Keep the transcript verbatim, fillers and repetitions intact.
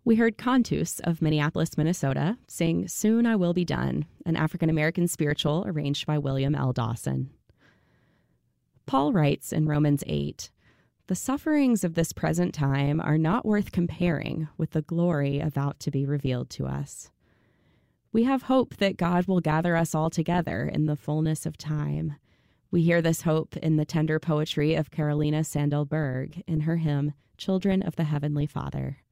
We heard Cantus of Minneapolis, Minnesota, sing Soon I Will Be Done, an African-American spiritual arranged by William L. Dawson. Paul writes in Romans eight, "The sufferings of this present time are not worth comparing with the glory about to be revealed to us. We have hope that God will gather us all together in the fullness of time." We hear this hope in the tender poetry of Carolina Sandel Berg in her hymn, Children of the Heavenly Father.